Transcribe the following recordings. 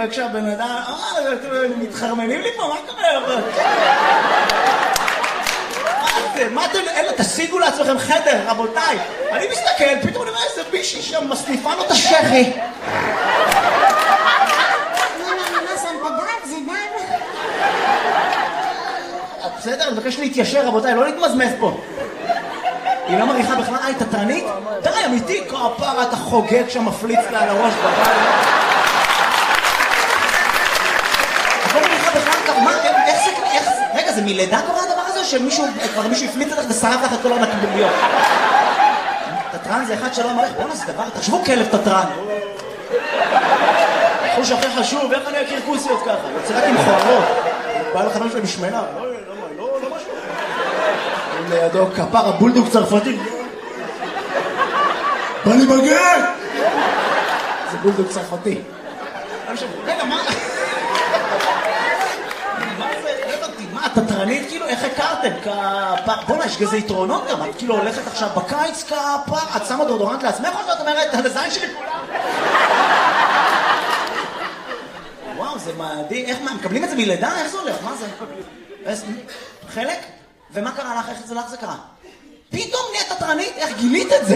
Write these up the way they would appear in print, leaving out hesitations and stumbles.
וכשהבן אדם, מתחרמנים לי פה, מה קורה? מה אתם, אלה, תשיגו לעצמכם חדר, רבותיי. אני מסתכל, פתאום אני רואה איזה בישי שם מסניפה לו את השכי. בסדר, אני מבקש להתיישר, רבותיי, לא להתמזמז פה. היא לא מריחה בכלל, היא תתרנית? די, אמיתי, כפרה, אתה חוגג שם מפליץ לה על הראש בבית. את לא מריחה בכלל, מה, איך זה, רגע, זה מלידה קורה הדבר הזה, או שמישהו, כבר מישהו הפליץ אותך ושרף לך את כל המקביליות? תתרן זה אחד שלא מריח, בואו נעשה דבר, תחשבו כלב תתרן. חוש הכי חשוב, איך אני אכיר כוסיות ככה? יוצא רק עם חורות. בא לחבר שלי משמנה. לא משהו. לידו כפר הבולדוג צרפתי. בא לי בגר! זה בולדוג צרפתי. רגע, מה? מה, תתרנית כאילו? איך הכרתם? בוא'נה, יש כזה יתרונות גם. את כאילו הולכת עכשיו בקיץ כפר, את שמה דורדורנט לעצמך או שאת אומרת, על הזין שלי כולם? וואו, זה מדהים. איך, מה, מקבלים את זה מלידה? איך זה הולך? מה זה? חלק? ומה קרה לך? איך זה לך זה קרה? פתאום נהיית תתרנית? איך גילית את זה?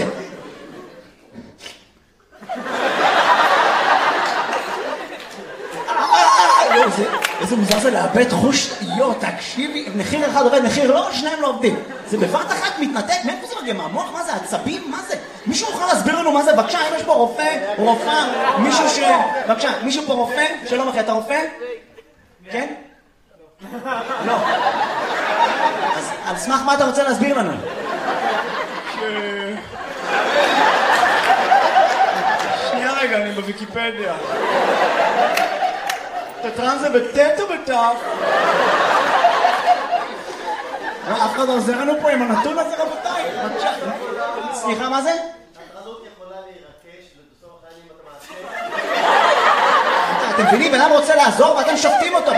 איזה מוזר זה לאבד חוש, תקשיבי, מחיר אחד עובד, מחיר לא, שניים לא עובדים. זה בבת אחת מתנתק, מאיפה זה מגיע? מהמוח? מה זה? עצבים? מה זה? מישהו יכול להסביר לנו מה זה? בבקשה, אם יש פה רופא, רופאה, מישהו ש... בבקשה, מישהו פה רופא? שלום אחי, אתה רופא? כן? לא. אז על סמך מה אתה רוצה להסביר לנו? שנייה רגע, אני בוויקיפדיה. תתרן זה בטט או בטף? אף אחד עוזר לנו פה עם הנתון הזה, רבותיי. סליחה, מה זה? התרנות יכולה להירקש ובסוף החיים אתה מעשה. אתם מבינים? בן אדם רוצה לעזור ואתם שופטים אותו.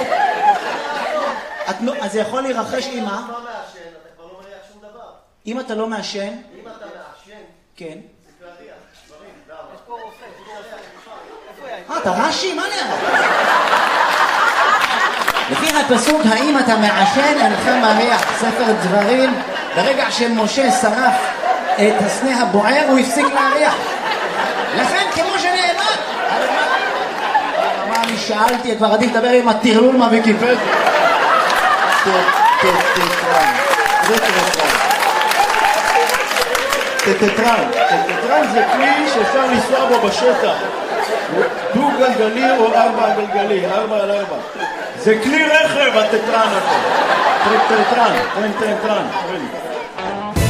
אז זה יכול להירחש עם מה? אם אתה לא מעשן, אתה כבר לא מריח שום דבר. אם אתה לא מעשן? אם אתה מעשן, כן. זה להריח, דברים, למה? יש פה רופא, אתה רש"י? מה נראה? לפי הפסוק, האם אתה מעשן אינך מריח, ספר דברים, ברגע שמשה שרף את הסנה הבוער הוא הפסיק להריח. לכן כמו שנאמר, מה אני שאלתי, כבר עדיף לדבר עם הטרלול מהוויקיפדיה. טטרן זה כלי שאפשר לנסוע בו בשטח. דו גלגלי או 4 גלגלי, 4 על 4. זה כלי רכב הטטרן הזה. טטרן.